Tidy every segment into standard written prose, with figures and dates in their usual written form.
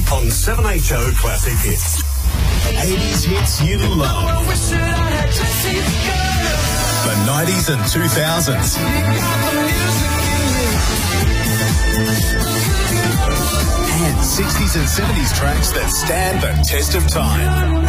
on 7HO Classic Hits. 80s hits you love. The 90s and 2000s. And 60s and 70s tracks that stand the test of time.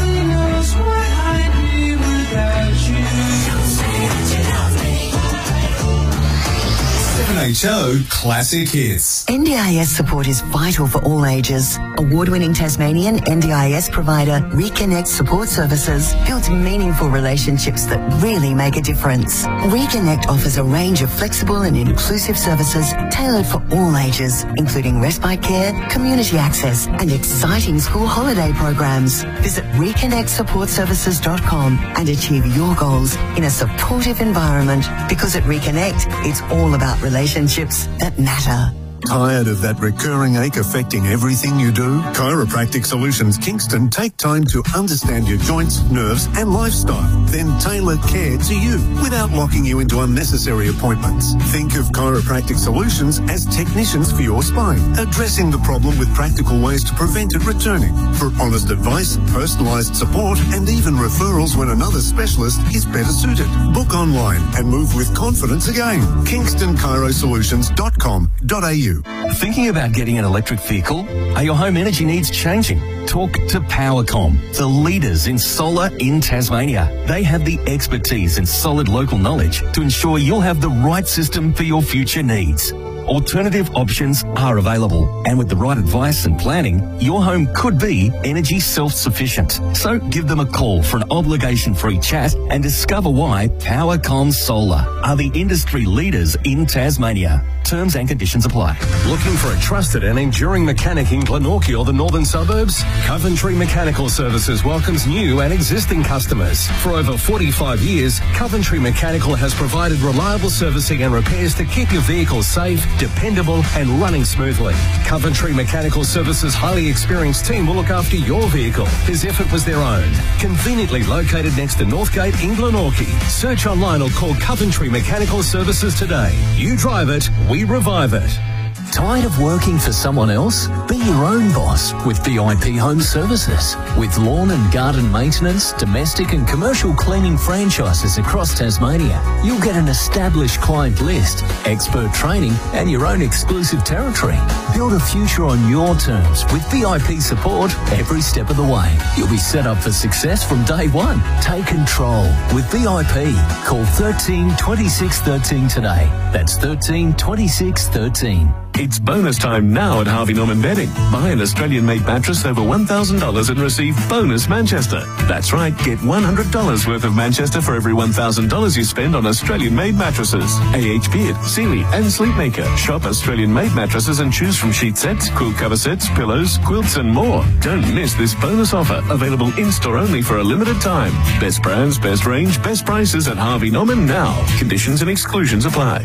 7HO Classic Hits. NDIS support is vital for all ages. Award-winning Tasmanian NDIS provider Reconnect Support Services builds meaningful relationships that really make a difference. Reconnect offers a range of flexible and inclusive services tailored for all ages, including respite care, community access, and exciting school holiday programs. Visit reconnectsupportservices.com and achieve your goals in a supportive environment, because at Reconnect, it's all about relationships that matter. Tired of that recurring ache affecting everything you do? Chiropractic Solutions Kingston take time to understand your joints, nerves and lifestyle, then tailor care to you without locking you into unnecessary appointments. Think of Chiropractic Solutions as technicians for your spine, addressing the problem with practical ways to prevent it returning. For honest advice, personalised support and even referrals when another specialist is better suited. Book online and move with confidence again. KingstonChiroSolutions.com.au. Thinking about getting an electric vehicle? Are your home energy needs changing? Talk to Powercom, the leaders in solar in Tasmania. They have the expertise and solid local knowledge to ensure you'll have the right system for your future needs. Alternative options are available, and with the right advice and planning, your home could be energy self-sufficient. So give them a call for an obligation-free chat and discover why Powercom Solar are the industry leaders in Tasmania. Terms and conditions apply. Looking for a trusted and enduring mechanic in Glenorchy or the northern suburbs? Coventry Mechanical Services welcomes new and existing customers. For over 45 years, Coventry Mechanical has provided reliable servicing and repairs to keep your vehicle safe, dependable and running smoothly. Coventry Mechanical Services' highly experienced team will look after your vehicle as if it was their own. Conveniently located next to Northgate in Glenorchy. Search online or call Coventry Mechanical Services today. You drive it, we revive it. Tired of working for someone else? Be your own boss with VIP Home Services. With lawn and garden maintenance, domestic and commercial cleaning franchises across Tasmania, you'll get an established client list, expert training and your own exclusive territory. Build a future on your terms with VIP support every step of the way. You'll be set up for success from day one. Take control with VIP. Call 13 26 13 today. That's 13 26 13. It's bonus time now at Harvey Norman Bedding. Buy an Australian-made mattress over $1,000 and receive bonus Manchester. That's right, get $100 worth of Manchester for every $1,000 you spend on Australian-made mattresses. AH Beard, Sealy and Sleepmaker. Shop Australian-made mattresses and choose from sheet sets, quilt cover sets, pillows, quilts and more. Don't miss this bonus offer. Available in-store only for a limited time. Best brands, best range, best prices at Harvey Norman now. Conditions and exclusions apply.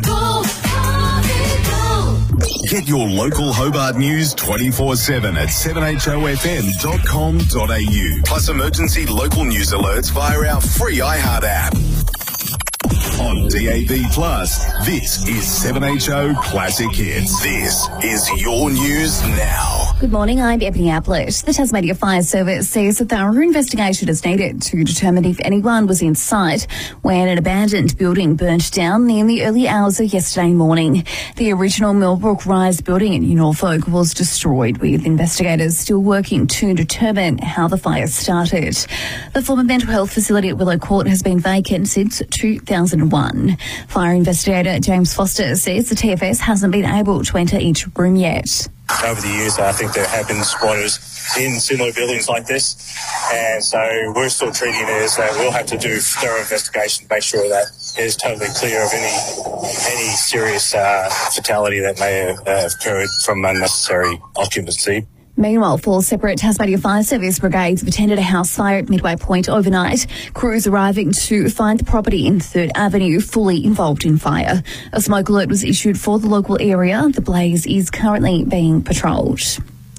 Get your local Hobart news 24/7 at 7HOFM.com.au. Plus emergency local news alerts via our free iHeart app. On DAB+, this is 7HO Classic Hits. This is your news now. Good morning, I'm Ebony Ablett. The Tasmania Fire Service says a thorough investigation is needed to determine if anyone was in sight when an abandoned building burnt down in the early hours of yesterday morning. The original Millbrook Rise building in New Norfolk was destroyed, with investigators still working to determine how the fire started. The former mental health facility at Willow Court has been vacant since 2001. Fire investigator James Foster says the TFS hasn't been able to enter each room yet. Over the years, I think there have been squatters in similar buildings like this, and so we're still treating it as we'll have to do thorough investigation to make sure that it is totally clear of any serious fatality that may have occurred from unnecessary occupancy. Meanwhile, 4 separate Tasmania Fire Service brigades have attended a house fire at Midway Point overnight. Crews arriving to find the property in 3rd Avenue fully involved in fire. A smoke alert was issued for the local area. The blaze is currently being patrolled.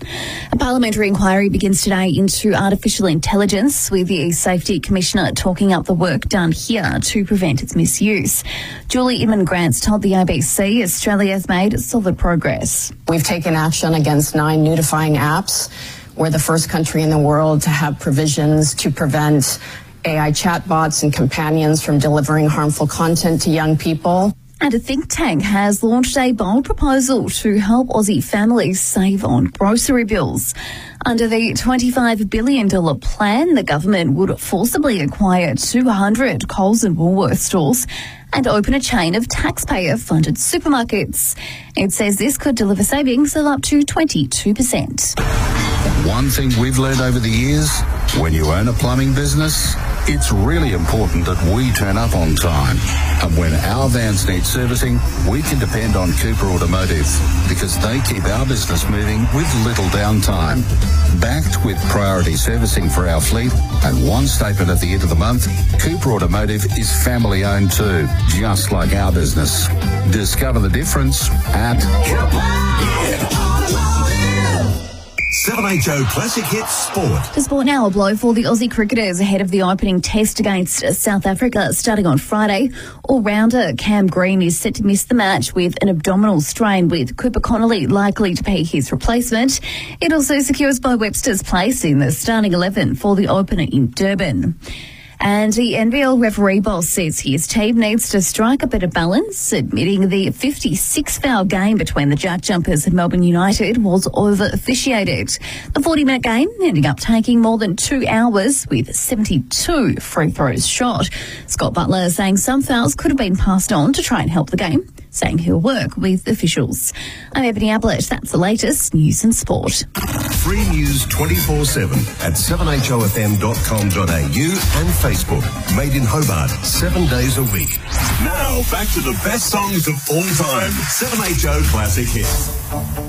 A parliamentary inquiry begins today into artificial intelligence, with the Safety Commissioner talking up the work done here to prevent its misuse. Julie Inman-Grants told the ABC Australia has made solid progress. We've taken action against 9 nudifying apps. We're the first country in the world to have provisions to prevent AI chatbots and companions from delivering harmful content to young people. And a think tank has launched a bold proposal to help Aussie families save on grocery bills. Under the $25 billion plan, the government would forcibly acquire 200 Coles and Woolworths stores and open a chain of taxpayer-funded supermarkets. It says this could deliver savings of up to 22%. One thing we've learned over the years, when you own a plumbing business, it's really important that we turn up on time. And when our vans need servicing, we can depend on Cooper Automotive because they keep our business moving with little downtime. Backed with priority servicing for our fleet and one statement at the end of the month, Cooper Automotive is family owned too, just like our business. Discover the difference at Cooper. 7HO Classic Hits Sport. To sport now, a blow for the Aussie cricketers ahead of the opening test against South Africa starting on Friday. All-rounder Cam Green is set to miss the match with an abdominal strain, with Cooper Connolly likely to be his replacement. It also secures Bo Webster's place in the starting 11 for the opener in Durban. And the NBL referee boss says his team needs to strike a better balance, admitting the 56-foul game between the Jack Jumpers and Melbourne United was over-officiated. The 40-minute game ending up taking more than 2 hours with 72 free throws shot. Scott Butler saying some fouls could have been passed on to try and help the game, saying he'll work with officials. I'm Ebony Ablett. That's the latest news and sport. Free news 24/7 at 7hofm.com.au and Facebook. Made in Hobart, 7 days a week. Now back to the best songs of all time. 7HO Classic Hits.